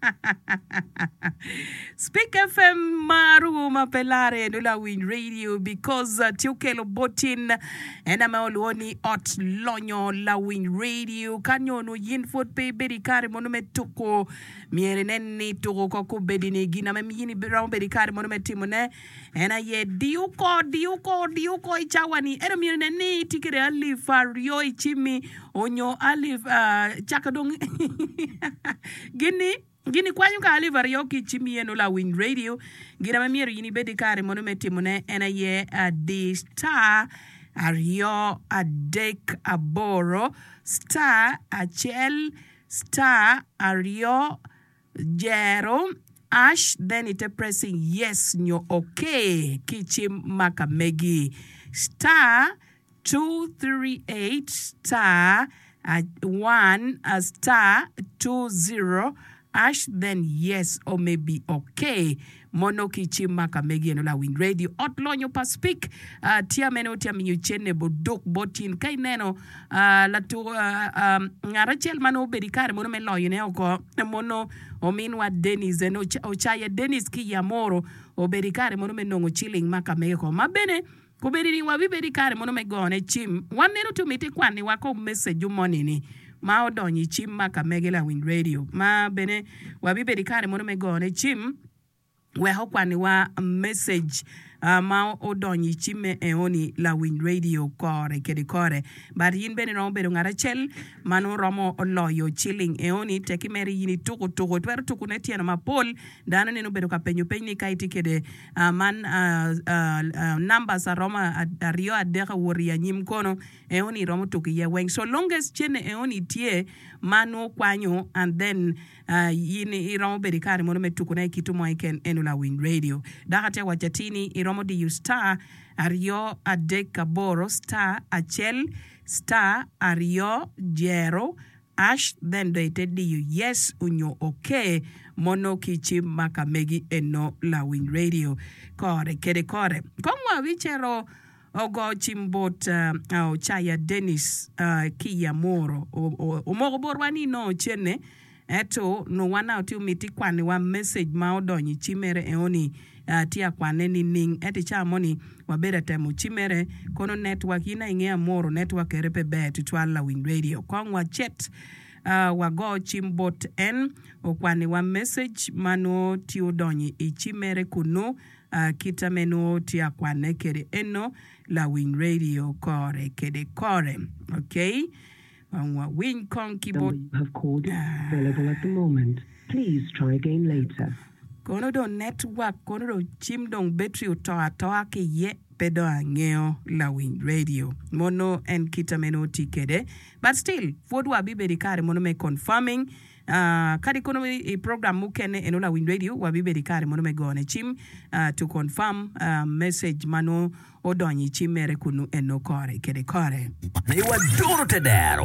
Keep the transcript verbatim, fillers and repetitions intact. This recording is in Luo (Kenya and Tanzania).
Speak F M maru mapelare no la win radio because uh, tiukelo botin ena maoluoni ot lonyo la win radio kanyo no yin fot pe bedi kare mono metuko miere nenni tuko ko bedini gina me yini biraw bedi kare mono metimone ena ye diuko diuko diuko ichawani ero miere nenni tikere ali fario ichimi onyo ali uh, chakadong gini Gini kwanyu ka alivar yoki chimi eno la win radio. Gira mamiru yini bedi kare mono metimune ena ye a di star ario a dek aboro star a chel star ario jero ash then ite pressing yes nyo okay kichim makamegi star two three eight star a one a star two zero ash then yes or maybe okay mono kichi maka megi no la win radio otlonyo pa speak uh, tia meno tia mi chene bodok botin kai neno uh, la tu uh, um, ngara chel mano bedikare mono melo yene oko mono ominwa Dennis eno ochaya Dennis ki yamoro o bedikare mono menongo chilling maka megi ko mabene ko bedini wa bedikare mono megone chim waneno to mete kwani wako message money ni ma odonyi chim maka megela win radio ma bene wabi bedi kare mono megone chim we hokwani wa message uh, ma odonyi chime eoni la win radio kore kede kore but yin bene no bedo ngara chel manu romo loyo chilling eoni teki meri yini tuku tuku twero tuku netiana mapol dano neno bedo kapenyo penyi kaiti kede uh, man uh, uh, uh, numbers aroma ario adeka wori ya nyim kono eoni romo tuku ye weng so longest chene eoni tie manu kwanyo and then uh, yini iromo bedi kare mono metuku na ikitu moiken enu la win radio dakate wachatini iromo di you star ario adeka boro star achel star ario jero ash then they tell you yes unyo okay mono kichi maka megi eno la win radio kore kede kore kongwa wichero ogo chimbot uh, uh, chaya Dennis uh, kiyamoro umogo borwani no chene eto no wana oti umiti kwani wa message ma odonyi chimere eoni uh, tia kwane ni ning eti cha moni wabere temu chimere kono network ina ingia moro network erepe bet twala win radio kongwa chat uh, wago chimbot en okwani wa message mano ti odonyi ichimere kuno uh, kita meno tia kwane kere eno la win radio kore kede kore okay on what win con keyboard you have called is available at the moment. Please try again later. Kono do network kono do chim dong battery utoa toa ke ye pedo angeo la win radio mono en kita meno tikede but still fodu abibe dikare mono me confirming uh, kadi kono i program mukene eno la win radio wabibe dikare mono me gone chim uh, to confirm uh, message mano odonyi chimere kunu eno kore kede kore Ni waduro tedero